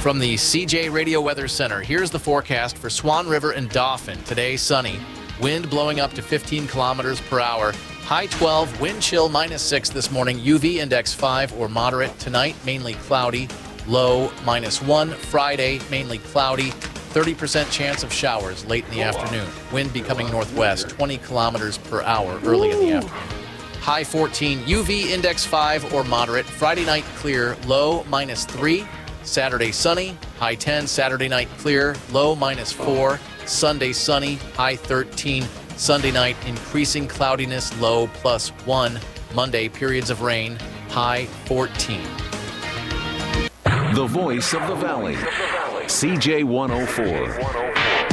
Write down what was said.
From the CJ Radio Weather Center, here's the forecast for Swan River and Dauphin. Today, sunny. Wind blowing up to 15 kilometers per hour. High 12, wind chill -6 this morning. UV index 5 or moderate. Tonight, mainly cloudy. Low -1. Friday, mainly cloudy. 30% chance of showers late in the afternoon. Wind becoming northwest, 20 kilometers per hour early in the afternoon. High 14, UV index 5 or moderate. Friday night clear, low -3. Saturday sunny, high 10. Saturday night clear, low -4. Sunday sunny, high 13. Sunday night increasing cloudiness, low +1. Monday periods of rain, high 14. The voice of the valley, CJ 104.